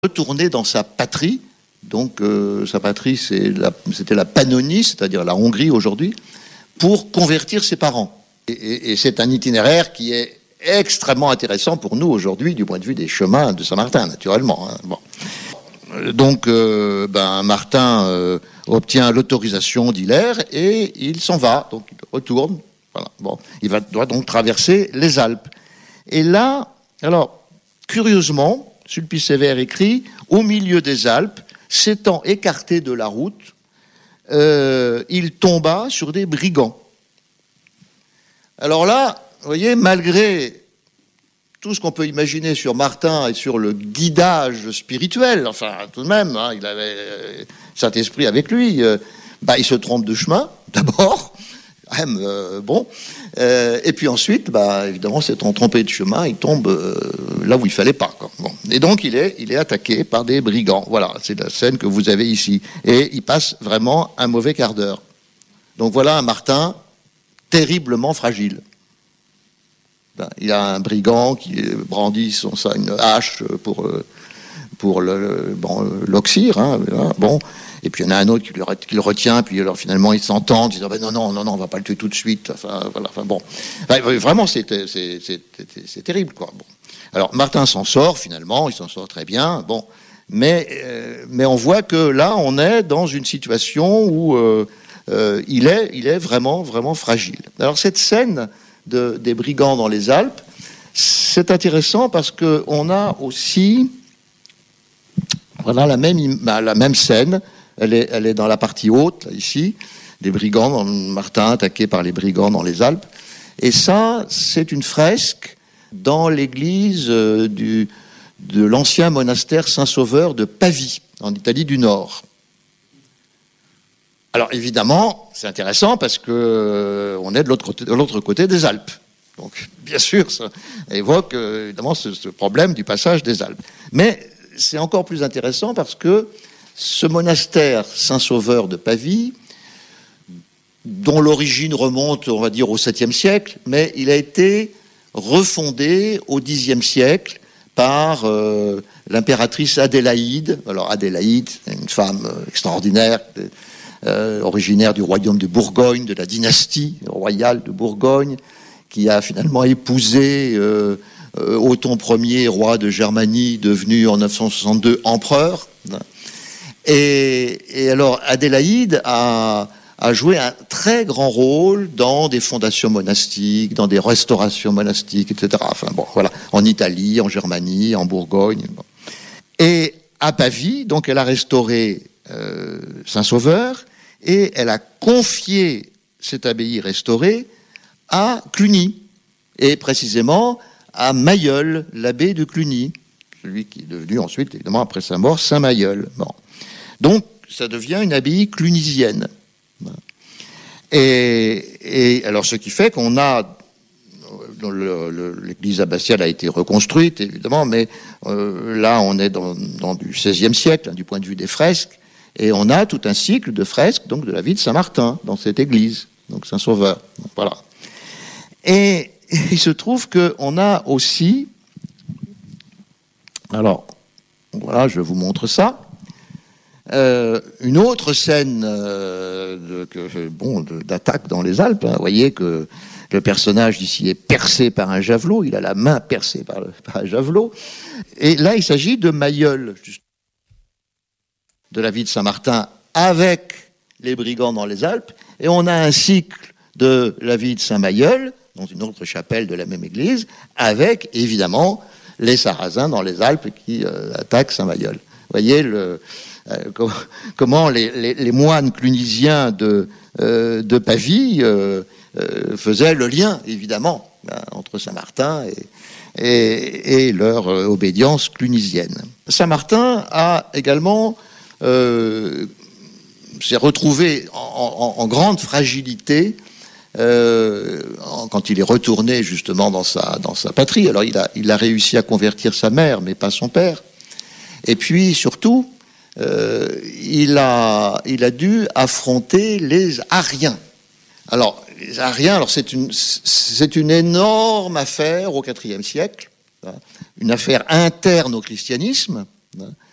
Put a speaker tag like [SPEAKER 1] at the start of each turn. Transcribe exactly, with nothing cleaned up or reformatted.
[SPEAKER 1] retourner dans sa patrie. Donc euh, sa patrie, c'est la, c'était la Pannonie, c'est-à-dire la Hongrie aujourd'hui, pour convertir ses parents. Et, et, et c'est un itinéraire qui est extrêmement intéressant pour nous aujourd'hui du point de vue des chemins de Saint-Martin, naturellement. Hein. Bon. Donc euh, ben, Martin euh, obtient l'autorisation d'Hilaire et il s'en va, donc il retourne. Voilà. Bon, il va, doit donc traverser les Alpes. Et là, alors, curieusement, Sulpice Sévère écrit « Au milieu des Alpes, s'étant écarté de la route, euh, il tomba sur des brigands. » Alors là, vous voyez, malgré tout ce qu'on peut imaginer sur Martin et sur le guidage spirituel, enfin, tout de même, hein, il avait euh, Saint-Esprit avec lui, euh, bah, il se trompe de chemin, d'abord, même, euh, bon, euh, et puis ensuite, bah, évidemment, s'étant trompé de chemin, il tombe euh, là où il fallait pas, quoi. Bon. Et donc, il est, il est attaqué par des brigands. Voilà, c'est la scène que vous avez ici. Et il passe vraiment un mauvais quart d'heure. Donc voilà un Martin terriblement fragile. Il a un brigand qui brandit son, ça, une hache pour, pour le, bon, l'oxyre. Hein, bon. Et puis il y en a un autre qui, lui, qui le retient, puis alors finalement ils s'entendent, ils disent ben non, non, non, non, on va pas le tuer tout de suite. Enfin, voilà, enfin bon. Vraiment, c'est, c'est, c'est, c'est terrible, quoi. Bon. Alors Martin s'en sort finalement, il s'en sort très bien, bon. Mais, euh, mais on voit que là, on est dans une situation où euh, euh, il, est, il est vraiment, vraiment fragile. Alors cette scène de, des brigands dans les Alpes, c'est intéressant parce qu'on a aussi voilà, la, même, la même scène, elle est, elle est dans la partie haute, là, ici, des brigands, Martin attaqué par les brigands dans les Alpes. Et ça, c'est une fresque dans l'église euh, du, de l'ancien monastère Saint-Sauveur de Pavie, en Italie du Nord. Alors évidemment, c'est intéressant parce que euh, on est de l'autre côté, de l'autre côté des Alpes. Donc bien sûr, ça évoque euh, évidemment ce, ce problème du passage des Alpes. Mais c'est encore plus intéressant parce que ce monastère Saint-Sauveur de Pavie, dont l'origine remonte, on va dire, au septième siècle, mais il a été refondé au dixième siècle par euh, l'impératrice Adélaïde. Alors Adélaïde, une femme extraordinaire, euh, originaire du royaume de Bourgogne, de la dynastie royale de Bourgogne, qui a finalement épousé euh, euh, Othon Ier, roi de Germanie, devenu en neuf cent soixante-deux empereur. Et, et alors Adélaïde a, a joué un très grand rôle dans des fondations monastiques, dans des restaurations monastiques, et cetera. Enfin bon, voilà, en Italie, en Germanie, en Bourgogne. Bon. Et à Pavie, donc elle a restauré euh, Saint-Sauveur et elle a confié cette abbaye restaurée à Cluny, et précisément à Mailleul, l'abbé de Cluny, celui qui est devenu ensuite, évidemment, après sa mort, Saint-Mailleul. Bon. Donc, ça devient une abbaye clunisienne. Et, et alors, ce qui fait qu'on a... Le, le, l'église abbatiale a été reconstruite, évidemment, mais euh, là, on est dans, dans du seizième siècle, hein, du point de vue des fresques, et on a tout un cycle de fresques, donc de la vie de Saint-Martin, dans cette église, donc Saint-Sauveur. Donc, voilà. Et il se trouve qu'on a aussi... Alors, voilà, je vous montre ça. Euh, une autre scène euh, de, que, bon, de, d'attaque dans les Alpes. Hein. Vous voyez que le personnage ici est percé par un javelot. Il a la main percée par, le, par un javelot. Et là, il s'agit de Mailleul, juste, de la vie de Saint-Martin avec les brigands dans les Alpes. Et on a un cycle de la vie de Saint-Mailleul, dans une autre chapelle de la même église, avec, évidemment, les Sarrasins dans les Alpes qui euh, attaquent Saint-Mailleul. Vous voyez le... Euh, comment les, les, les moines clunisiens de, euh, de Pavie euh, euh, faisaient le lien, évidemment, hein, entre Saint-Martin et, et, et leur euh, obédience clunisienne. Saint-Martin a également euh, s'est retrouvé en, en, en grande fragilité euh, en, quand il est retourné justement dans sa, dans sa patrie. Alors il a, il a réussi à convertir sa mère, mais pas son père. Et puis surtout, Euh, il a, il a dû affronter les Ariens. Alors, les Ariens, alors c'est une, c'est une énorme affaire au quatrième siècle, hein, une affaire interne au christianisme, hein,